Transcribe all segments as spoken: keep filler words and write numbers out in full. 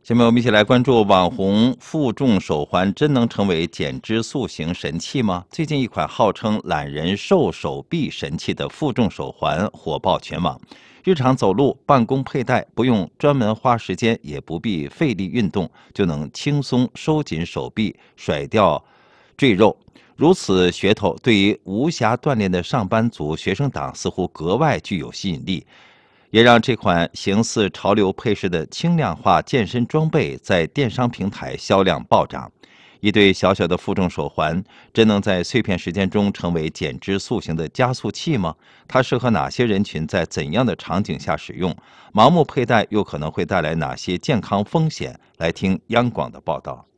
下面我们一起来关注网红负重手环真能成为减脂塑形神器吗？最近一款号称懒人瘦手臂神器的负重手环火爆全网，日常走路、办公佩戴，不用专门花时间，也不必费力运动，就能轻松收紧手臂，甩掉赘肉。如此噱头，对于无暇锻炼的上班族、学生党似乎格外具有吸引力。也让这款形似潮流配饰的轻量化健身装备在电商平台销量暴涨。一对小小的负重手环，真能在碎片时间中成为减脂塑形的加速器吗？它适合哪些人群，在怎样的场景下使用？盲目佩戴又可能会带来哪些健康风险？来听央广的报道。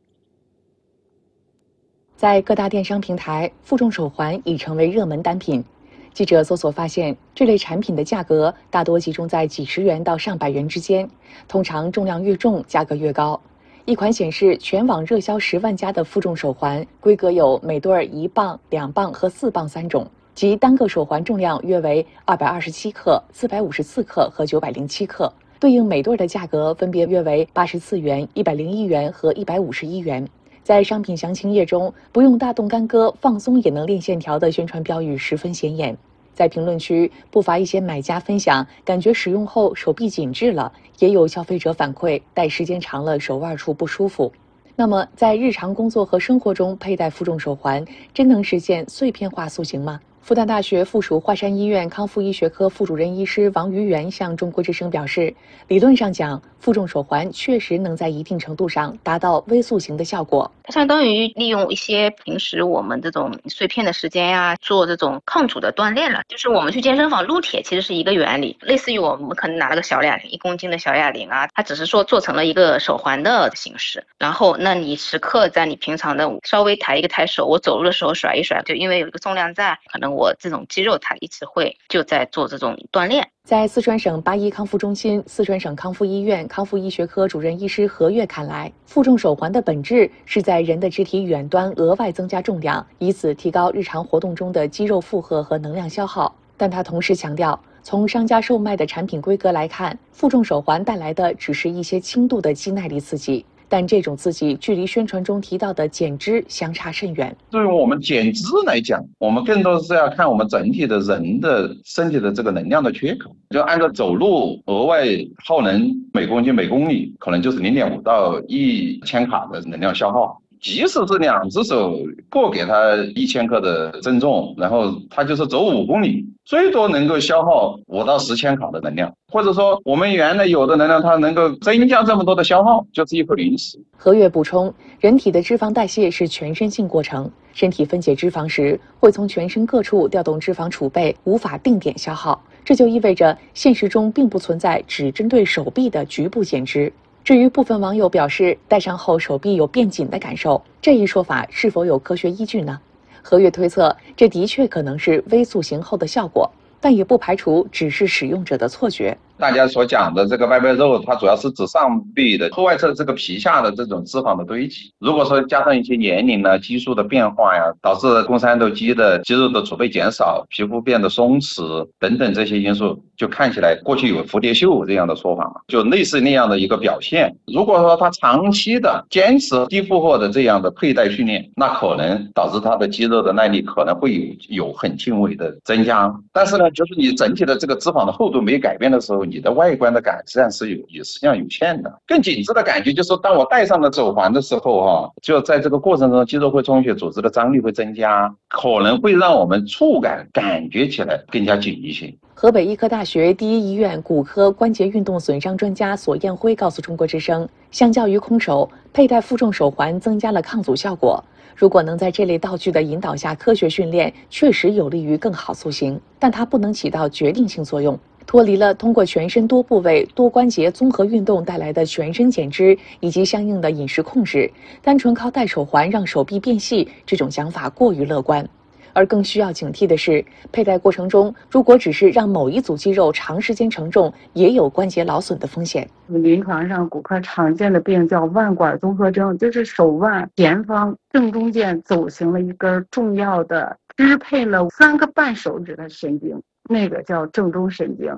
在各大电商平台，负重手环已成为热门单品。记者搜索发现，这类产品的价格大多集中在几十元到上百元之间，通常重量越重，价格越高。一款显示全网热销十万加的负重手环，规格有每对一磅、两磅和四磅三种，即单个手环重量约为二百二十七克、四百五十四克和九百零七克，对应每对的价格分别约为八十四元、一百零一元和一百五十一元。在商品详情页中，不用大动干戈，放松也能练线条的宣传标语十分显眼。在评论区，不乏一些买家分享，感觉使用后手臂紧致了，也有消费者反馈，戴时间长了手腕处不舒服。那么，在日常工作和生活中佩戴负重手环，真能实现碎片化塑形吗？复旦大学附属华山医院康复医学科副主任医师王于元向中国之声表示，理论上讲，负重手环确实能在一定程度上达到微塑形的效果。 它相当于利用一些平时我们这种碎片的时间呀、啊，做这种抗阻的锻炼了。就是我们去健身房撸铁其实是一个原理，类似于我们可能拿了个小哑铃，一公斤的小哑铃啊，它只是说做成了一个手环的形式。然后，那你时刻在你平常的稍微抬一个抬手，我走路的时候甩一甩，就因为有一个重量在，可能我这种肌肉它一直会就在做这种锻炼。 在四川省八一康复中心、四川省康复医院康复医学科主任医师何月看来，负重手环的本质是在人的肢体远端额外增加重量，以此提高日常活动中的肌肉负荷和能量消耗。但他同时强调，从商家售卖的产品规格来看，负重手环带来的只是一些轻度的肌耐力刺激。但这种刺激距离宣传中提到的减脂相差甚远。 对于我们减脂来讲，我们更多是要看我们整体的人的身体的这个能量的缺口。就按照走路额外耗能每公斤每公里可能就是零点五到一千卡的能量消耗。即使是两只手过给他一千克的增重，然后他就是走五公里，最多能够消耗五到十千卡的能量，或者说我们原来有的能量，它能够增加这么多的消耗，就是一口零食。 何月补充，人体的脂肪代谢是全身性过程，身体分解脂肪时会从全身各处调动脂肪储备，无法定点消耗，这就意味着现实中并不存在只针对手臂的局部减脂。至于部分网友表示戴上后手臂有变紧的感受，这一说法是否有科学依据呢？何月推测，这的确可能是微塑形后的效果，但也不排除只是使用者的错觉。 大家所讲的这个外外肉，它主要是指上臂的后外侧这个皮下的这种脂肪的堆积。如果说加上一些年龄呢、激素的变化呀，导致肱三头肌的肌肉的储备减少、皮肤变得松弛等等这些因素，就看起来过去有蝴蝶袖这样的说法嘛，就类似那样的一个表现。如果说他长期的坚持低负荷的这样的佩戴训练，那可能导致他的肌肉的耐力可能会有有很轻微的增加。但是呢，就是你整体的这个脂肪的厚度没改变的时候，你的外观的改善是有也实际上有限的。更紧致的感觉就是当我戴上了手环的时候哈、啊，就在这个过程中肌肉会充血，组织的张力会增加，可能会让我们触感感觉起来更加紧一些。 河北医科大学第一医院骨科关节运动损伤专家索艳辉告诉中国之声，相较于空手，佩戴负重手环增加了抗阻效果。如果能在这类道具的引导下科学训练，确实有利于更好塑形，但它不能起到决定性作用。脱离了通过全身多部位多关节综合运动带来的全身减脂以及相应的饮食控制，单纯靠戴手环让手臂变细，这种想法过于乐观。而更需要警惕的是，佩戴过程中如果只是让某一组肌肉长时间承重，也有关节劳损的风险。 临床上骨科常见的病叫腕管综合征，就是手腕前方正中间走行了一根重要的支配了三个半手指的神经，那个叫正中神经。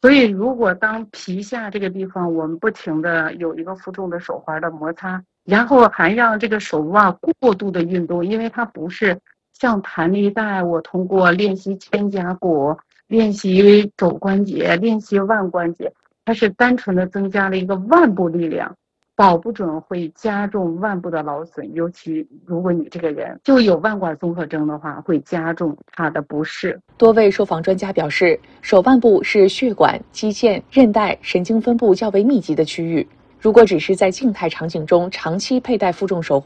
所以如果当皮下这个地方我们不停的有一个负重的手环的摩擦，然后还让这个手腕过度的运动，因为它不是像弹力带，我通过练习肩胛骨、练习肘关节、练习腕关节，它是单纯的增加了一个腕部力量，保不准会加重腕部的劳损，尤其如果你这个人就有腕管综合征的话，会加重它的不适。 多位受访专家表示，手腕部是血管、肌腱、韧带、神经分布较为密集的区域。如果只是在静态场景中长期佩戴负重手